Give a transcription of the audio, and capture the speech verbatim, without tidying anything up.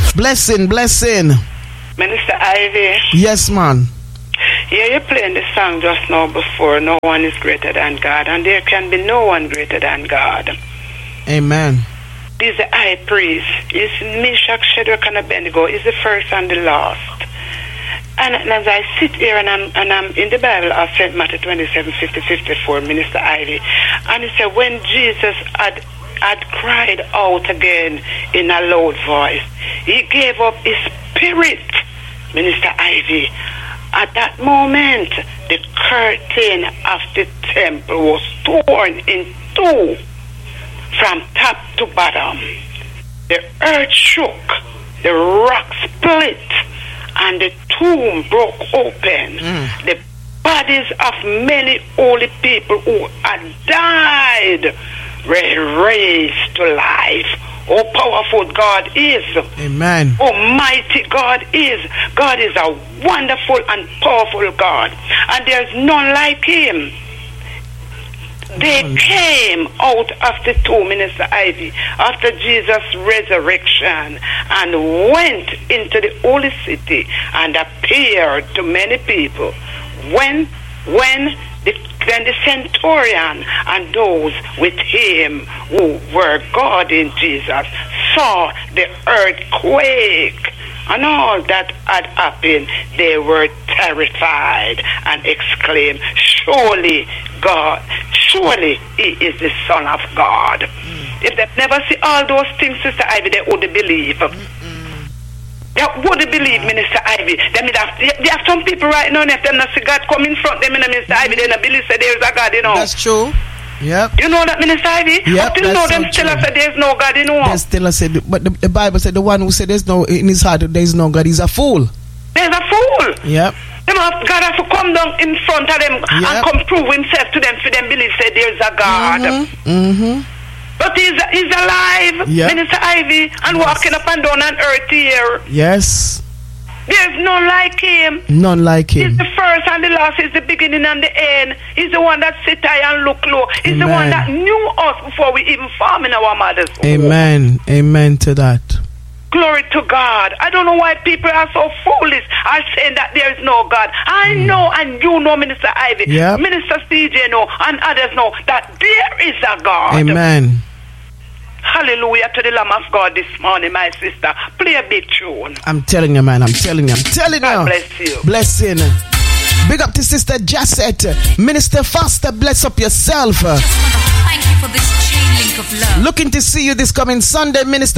Blessing, blessing. Minister Ivy. Yes, man. Yeah, you're playing the song just now before. No one is greater than God, and there can be no one greater than God. Amen. He's the high priest. He's Meshach, Shadrach, and Abednego. He's the first and the last. And, and as I sit here and I'm and I'm in the Bible of Saint Matthew twenty-seven, fifty, fifty-four, Minister Ivy, and he said when Jesus had had cried out again in a loud voice, he gave up his spirit, Minister Ivy. At that moment, the curtain of the temple was torn in two from top to bottom. The earth shook, the rock split, and the tomb broke open. Mm. The bodies of many holy people who had died were raised to life. Oh, powerful God is. Amen. Almighty God is. God is a wonderful and powerful God. And there's none like him. They came out of the tomb, Minister Ivy, after Jesus' resurrection and went into the holy city and appeared to many people. When, when the, then the centurion and those with him who were guarding Jesus saw the earthquake and all that had happened, they were terrified and exclaimed, surely God, surely he is the Son of God. Mm. If they never see all those things, Sister Ivy, they wouldn't believe. Mm-mm. They wouldn't believe, Minister Ivy. They, have, they have some people right now, if they not see God come in front of them, Minister mm-hmm. Ivy, they don't believe that there is a God, you know. That's true. Yep. You know that, Minister Ivy? Yep, Up till now, them still say there's no God, you know. They still say, but the, the Bible said the one who said there's no, in his heart there's no God, he's a fool. There's a fool. Yep. God has to come down in front of them yep. and come prove himself to them for them believe say there's a God. Mm-hmm. Mm-hmm. But he's, he's alive, yep. Minister Ivy, and yes. walking up and down on earth here. Yes. There's none like him. None like him. He's the first and the last. He's the beginning and the end. He's the one that sit high and look low. He's Amen. The one that knew us before we even formed in our mother's womb. Amen. Amen to that. Glory to God. I don't know why people are so foolish are saying that there is no God. I mm. know and you know, Minister Ivy, yep. Minister C J know, and others know that there is a God. Amen. Hallelujah to the Lamb of God this morning, my sister. Play a big tune. I'm telling you, man. I'm telling you. I'm telling God you. Bless you. Blessing. Big up to Sister Jassette. Minister Foster, bless up yourself. Just want to thank you for this chain link of love. Looking to see you this coming Sunday, Minister